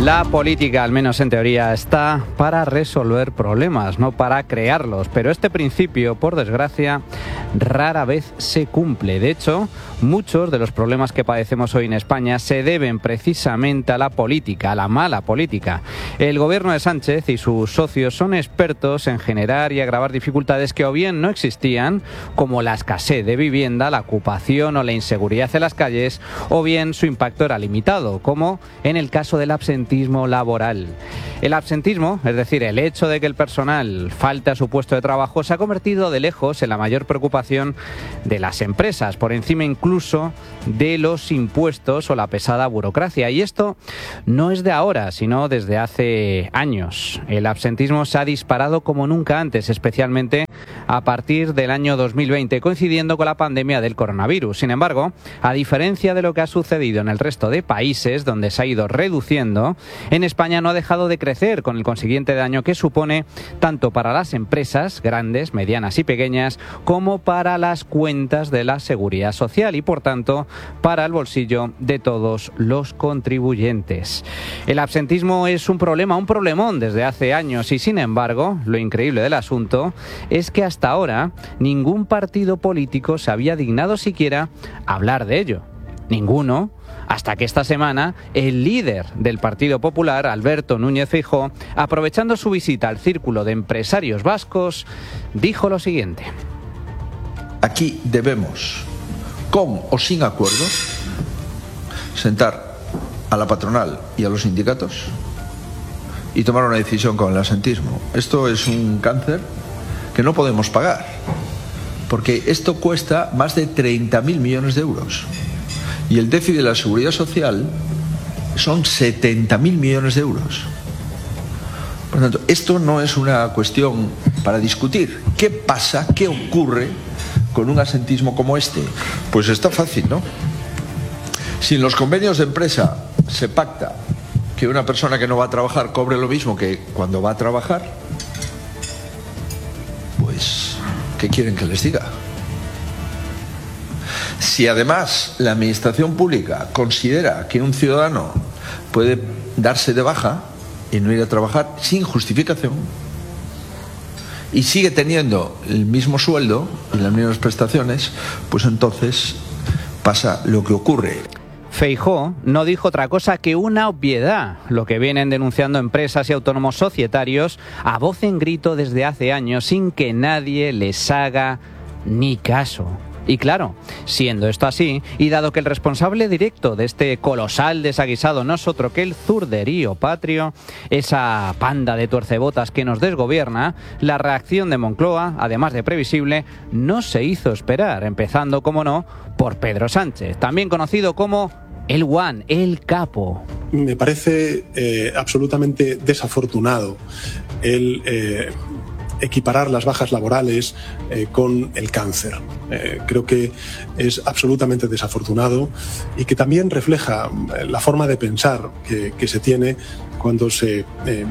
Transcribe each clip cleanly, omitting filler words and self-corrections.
La política, al menos en teoría, está para resolver problemas, no para crearlos. Pero este principio, por desgracia, rara vez se cumple. De hecho, muchos de los problemas que padecemos hoy en España se deben precisamente a la política, a la mala política. El gobierno de Sánchez y sus socios son expertos en generar y agravar dificultades que o bien no existían, como la escasez de vivienda, la ocupación o la inseguridad en las calles, o bien su impacto era limitado, como en el caso del absentismo laboral. El absentismo, es decir, el hecho de que el personal falte a su puesto de trabajo, se ha convertido de lejos en la mayor preocupación de las empresas, por encima incluso de los impuestos o la pesada burocracia. Y esto no es de ahora, sino desde hace años. El absentismo se ha disparado como nunca antes, especialmente a partir del año 2020, coincidiendo con la pandemia del coronavirus. Sin embargo, a diferencia de lo que ha sucedido en el resto de países donde se ha ido reduciendo, en España no ha dejado de crecer, con el consiguiente daño que supone tanto para las empresas grandes, medianas y pequeñas, como para las cuentas de la Seguridad Social y, por tanto, para el bolsillo de todos los contribuyentes. El absentismo es un problema, un problemón desde hace años y, sin embargo, lo increíble del asunto es que hasta ahora ningún partido político se había dignado siquiera a hablar de ello. Ninguno, hasta que esta semana el líder del Partido Popular, Alberto Núñez Feijóo, aprovechando su visita al Círculo de Empresarios Vascos, dijo lo siguiente. Aquí debemos, con o sin acuerdo, sentar a la patronal y a los sindicatos y tomar una decisión con el absentismo. Esto es un cáncer que no podemos pagar, porque esto cuesta más de 30.000 millones de euros. Y el déficit de la Seguridad Social son 70.000 millones de euros. Por lo tanto, esto no es una cuestión para discutir. ¿Qué pasa? ¿Qué ocurre con un absentismo como este? Pues está fácil, ¿no? Si en los convenios de empresa se pacta que una persona que no va a trabajar cobre lo mismo que cuando va a trabajar, pues, ¿qué quieren que les diga? Si además la administración pública considera que un ciudadano puede darse de baja y no ir a trabajar sin justificación y sigue teniendo el mismo sueldo y las mismas prestaciones, pues entonces pasa lo que ocurre. Feijóo no dijo otra cosa que una obviedad, lo que vienen denunciando empresas y autónomos societarios a voz en grito desde hace años sin que nadie les haga ni caso. Y claro, siendo esto así, y dado que el responsable directo de este colosal desaguisado no es otro que el zurderío patrio, esa panda de tuercebotas que nos desgobierna, la reacción de Moncloa, además de previsible, no se hizo esperar, empezando, como no, por Pedro Sánchez, también conocido como el One, el capo. Me parece absolutamente desafortunado el equiparar las bajas laborales con el cáncer. Creo que es absolutamente desafortunado y que también refleja la forma de pensar que se tiene cuando se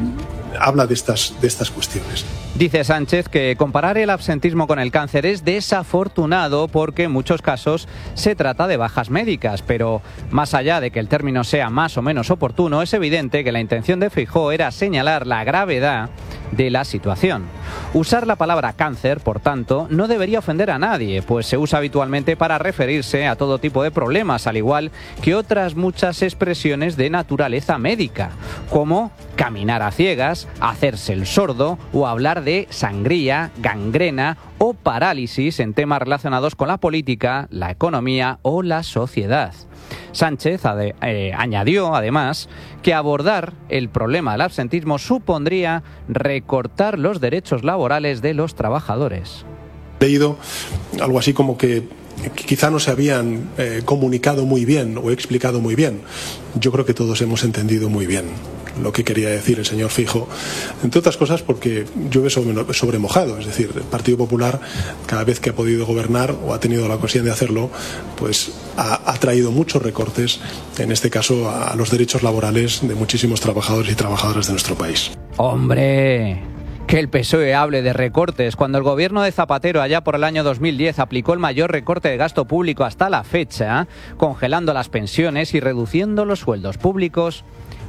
habla de estas cuestiones. Dice Sánchez que comparar el absentismo con el cáncer es desafortunado porque en muchos casos se trata de bajas médicas, pero más allá de que el término sea más o menos oportuno, es evidente que la intención de Feijóo era señalar la gravedad de la situación. Usar la palabra cáncer, por tanto, no debería ofender a nadie, pues se usa habitualmente para referirse a todo tipo de problemas, al igual que otras muchas expresiones de naturaleza médica, como caminar a ciegas, hacerse el sordo o hablar de sangría, gangrena o parálisis en temas relacionados con la política, la economía o la sociedad. Sánchez añadió, además, que abordar el problema del absentismo supondría recortar los derechos laborales de los trabajadores. He leído algo así como que quizá no se habían comunicado muy bien o explicado muy bien. Yo creo que todos hemos entendido muy bien lo que quería decir el señor Feijóo, entre otras cosas porque llueve sobre mojado, es decir, el Partido Popular cada vez que ha podido gobernar o ha tenido la ocasión de hacerlo, pues ha traído muchos recortes, en este caso a los derechos laborales de muchísimos trabajadores y trabajadoras de nuestro país. ¡Hombre! Que el PSOE hable de recortes cuando el gobierno de Zapatero allá por el año 2010 aplicó el mayor recorte de gasto público hasta la fecha, congelando las pensiones y reduciendo los sueldos públicos.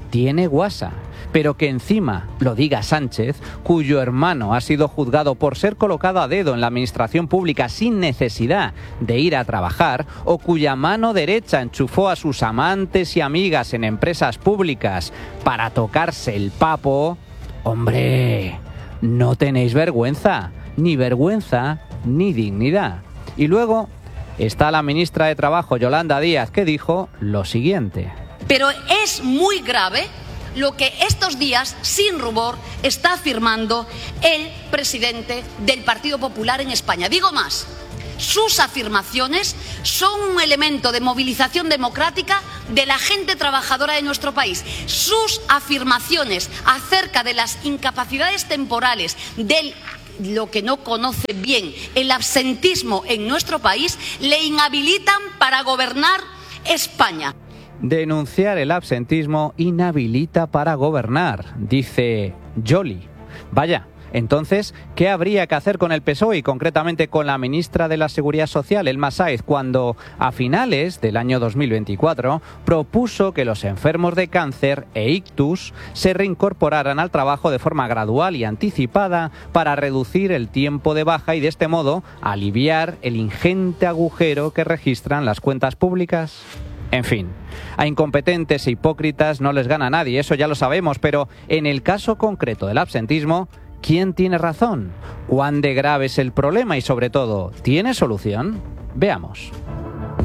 tiene guasa. Pero que encima lo diga Sánchez, cuyo hermano ha sido juzgado por ser colocado a dedo en la administración pública sin necesidad de ir a trabajar, o cuya mano derecha enchufó a sus amantes y amigas en empresas públicas para tocarse el papo. ¡Hombre! No tenéis vergüenza, ni dignidad. Y luego está la ministra de Trabajo, Yolanda Díaz, que dijo lo siguiente. Pero es muy grave lo que estos días, sin rubor, está afirmando el presidente del Partido Popular en España. Digo más, sus afirmaciones son un elemento de movilización democrática de la gente trabajadora de nuestro país. Sus afirmaciones acerca de las incapacidades temporales del lo que no conoce bien, el absentismo en nuestro país, le inhabilitan para gobernar España. Denunciar el absentismo inhabilita para gobernar, dice Joly. Vaya, entonces, ¿qué habría que hacer con el PSOE y concretamente con la ministra de la Seguridad Social, Elma Sáez, cuando a finales del año 2024 propuso que los enfermos de cáncer e ictus se reincorporaran al trabajo de forma gradual y anticipada para reducir el tiempo de baja y de este modo aliviar el ingente agujero que registran las cuentas públicas? En fin, a incompetentes e hipócritas no les gana nadie, eso ya lo sabemos, pero en el caso concreto del absentismo, ¿quién tiene razón? ¿Cuán de grave es el problema y, sobre todo, tiene solución? Veamos.